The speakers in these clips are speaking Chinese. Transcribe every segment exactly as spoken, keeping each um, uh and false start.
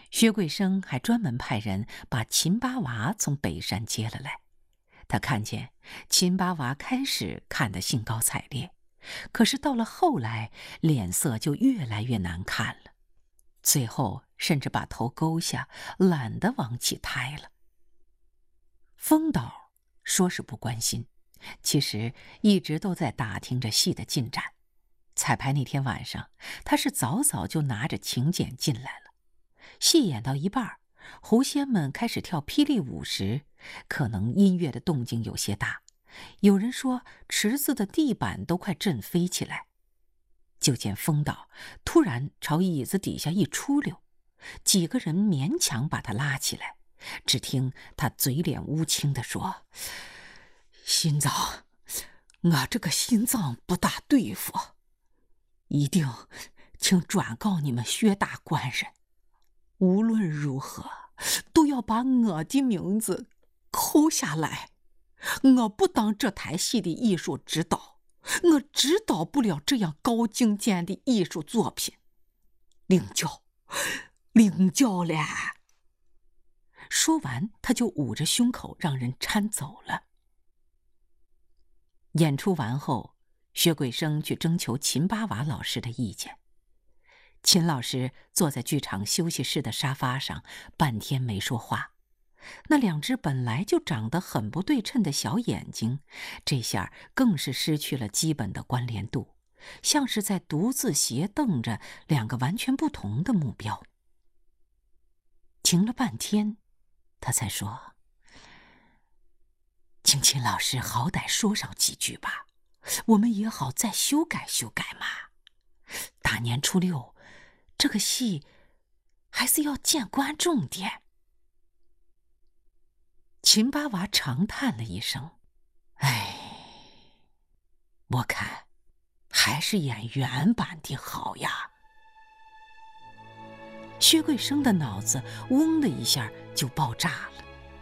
薛桂生还专门派人把秦八娃从北山接了来。他看见秦八娃开始看得兴高采烈，可是到了后来，脸色就越来越难看了，最后甚至把头勾下，懒得往起抬了。风导说是不关心，其实一直都在打听着戏的进展。彩排那天晚上，他是早早就拿着请柬进来了。戏演到一半，狐仙们开始跳霹雳舞时，可能音乐的动静有些大，有人说池子的地板都快震飞起来。就见风导突然朝椅子底下一出溜，几个人勉强把他拉起来，只听他嘴脸乌青地说：心脏，我这个心脏不大对付，一定请转告你们薛大官人，无论如何都要把我的名字扣下来。我不当这台戏的艺术指导，我指导不了这样高境界的艺术作品。领教，领教了。说完，他就捂着胸口让人搀走了。演出完后，薛桂生去征求秦八娃老师的意见。秦老师坐在剧场休息室的沙发上，半天没说话。那两只本来就长得很不对称的小眼睛，这下更是失去了基本的关联度，像是在独自斜瞪着两个完全不同的目标。停了半天，他才说：请秦老师好歹说上几句吧，我们也好再修改修改嘛。大年初六，这个戏还是要见观众的。秦八娃长叹了一声：哎，我看还是演原版的好呀。薛桂生的脑子嗡的一下就爆炸了。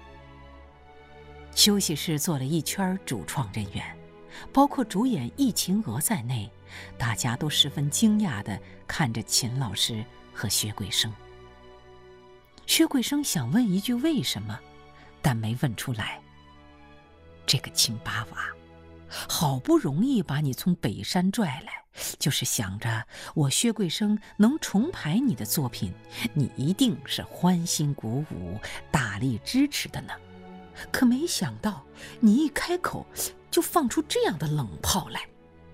休息室坐了一圈主创人员，包括主演易秦娥在内，大家都十分惊讶地看着秦老师和薛桂生。薛桂生想问一句为什么，但没问出来。这个秦八娃，好不容易把你从北山拽来，就是想着我薛桂生能重排你的作品，你一定是欢欣鼓舞，大力支持的呢。可没想到你一开口就放出这样的冷炮来。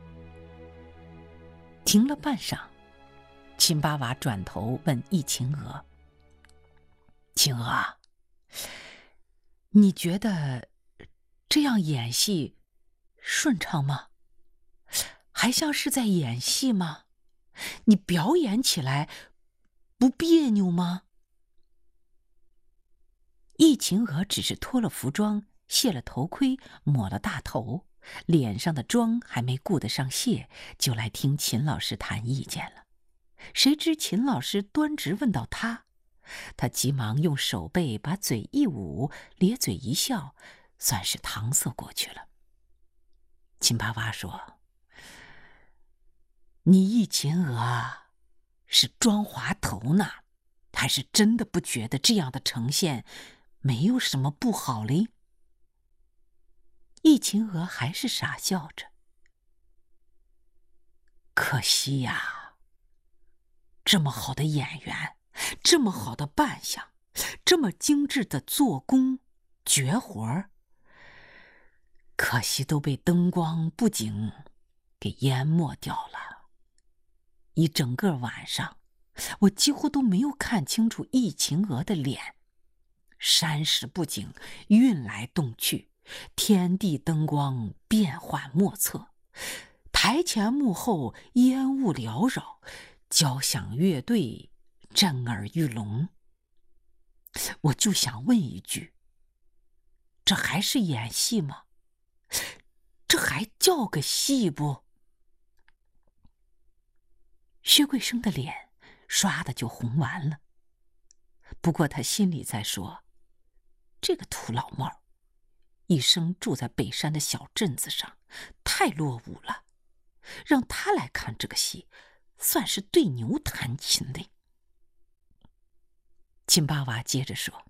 停了半晌，秦八娃转头问易秦娥：秦娥，你觉得这样演戏顺畅吗？还像是在演戏吗？你表演起来不别扭吗？易秦娥只是脱了服装，卸了头盔，抹了大头，脸上的妆还没顾得上卸，就来听秦老师谈意见了。谁知秦老师端直问到他，他急忙用手背把嘴一捂，咧嘴一笑，算是搪塞过去了。秦八娃说：你易秦娥是装滑头呢，还是真的不觉得这样的呈现没有什么不好嘞？易秦娥还是傻笑着。可惜呀，这么好的演员，这么好的扮相，这么精致的做工绝活儿，可惜都被灯光布景给淹没掉了。一整个晚上，我几乎都没有看清楚易秦娥的脸。山石布景运来动去，天地灯光变幻莫测，台前幕后烟雾缭绕，交响乐队震耳欲聋。我就想问一句，这还是演戏吗？这还叫个戏不？薛桂生的脸唰的就红完了，不过他心里在说，这个土老帽一生住在北山的小镇子上，太落伍了，让他来看这个戏，算是对牛弹琴嘞。 秦八娃接着说：“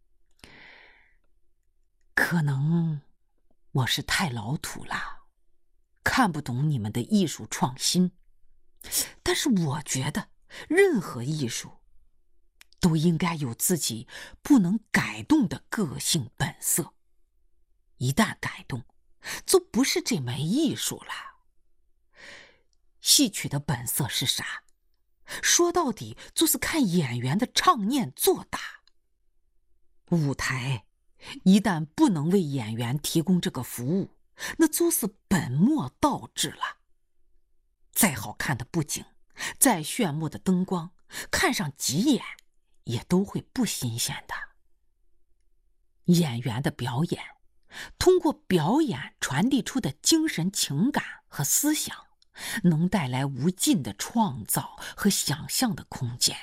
可能我是太老土了，看不懂你们的艺术创新。但是我觉得，任何艺术都应该有自己不能改动的个性本色。一旦改动，就不是这门艺术了。戏曲的本色是啥？说到底，就是看演员的唱念做打。舞台一旦不能为演员提供这个服务，那就是本末倒置了。再好看的布景，再炫目的灯光，看上几眼也都会不新鲜的。演员的表演，通过表演传递出的精神情感和思想，能带来无尽的创造和想象的空间。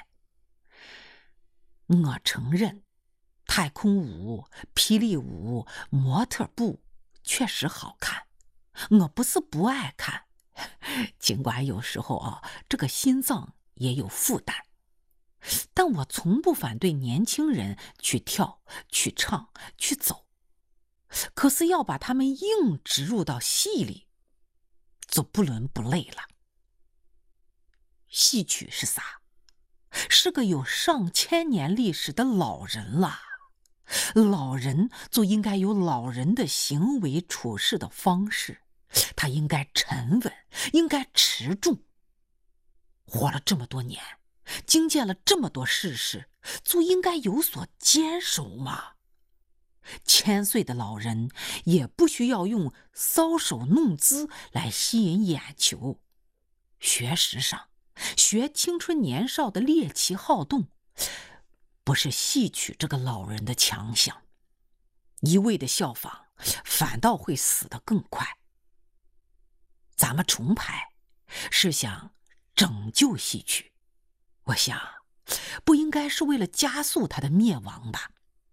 我承认，太空舞、霹雳舞、模特步确实好看，我不是不爱看，尽管有时候啊，这个心脏也有负担。但我从不反对年轻人去跳、去唱、去走，可是要把他们硬植入到戏里，就不伦不类了。戏曲是啥？是个有上千年历史的老人了。老人就应该有老人的行为处事的方式，他应该沉稳，应该持重。活了这么多年，经见了这么多世事，就应该有所坚守嘛。千岁的老人也不需要用搔首弄姿来吸引眼球。学时尚，学青春年少的猎奇好动，不是戏曲这个老人的强项。一味的效仿，反倒会死得更快。咱们重排，是想拯救戏曲，我想，不应该是为了加速它的灭亡吧。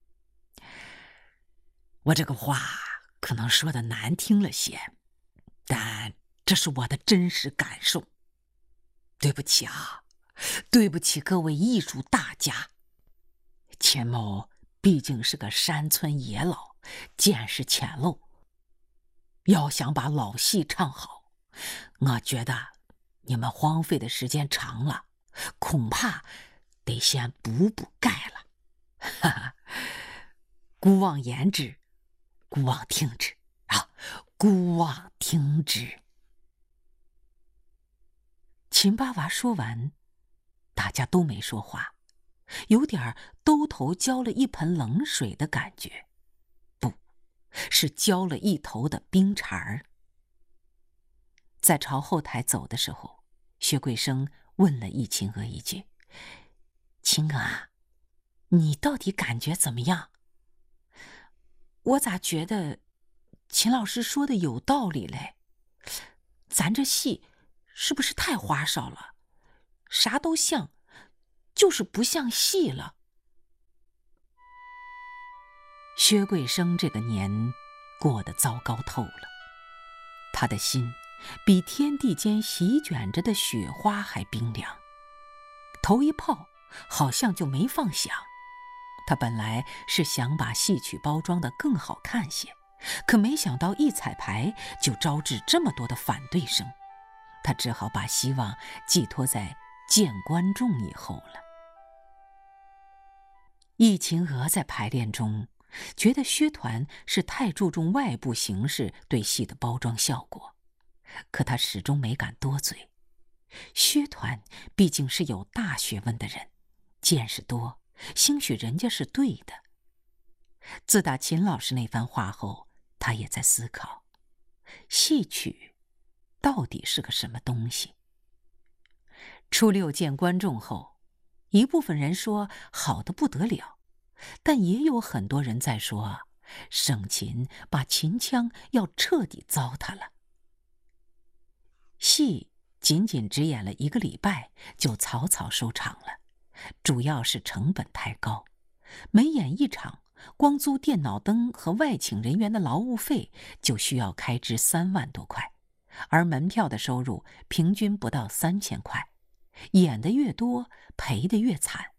我这个话可能说的难听了些，但这是我的真实感受。对不起啊，对不起各位艺术大家。钱某毕竟是个山村野老，见识浅陋。要想把老戏唱好，我觉得你们荒废的时间长了，恐怕得先补补钙了。哈哈，姑妄言之，姑妄听之啊，姑妄听之。秦八娃说完，大家都没说话，有点兜头浇了一盆冷水的感觉，不是浇了一头的冰碴儿。在朝后台走的时候，薛桂生问了易秦娥一句：“秦娥啊，你到底感觉怎么样？”我咋觉得秦老师说的有道理嘞？咱这戏是不是太花哨了？啥都像，就是不像戏了。薛桂生这个年过得糟糕透了，他的心比天地间席卷着的雪花还冰凉。头一炮好像就没放响。他本来是想把戏曲包装得更好看些，可没想到一彩排就招致这么多的反对声，他只好把希望寄托在见观众以后了。易秦娥在排练中觉得薛团是太注重外部形式对戏的包装效果，可他始终没敢多嘴。薛团毕竟是有大学问的人，见识多，兴许人家是对的。自打秦老师那番话后，他也在思考，戏曲到底是个什么东西。初六见观众后，一部分人说好得不得了，但也有很多人在说省琴把秦腔要彻底糟蹋了。戏仅仅只演了一个礼拜就草草收场了，主要是成本太高，每演一场光租电脑灯和外请人员的劳务费就需要开支三万多块，而门票的收入平均不到三千块，演得越多赔得越惨。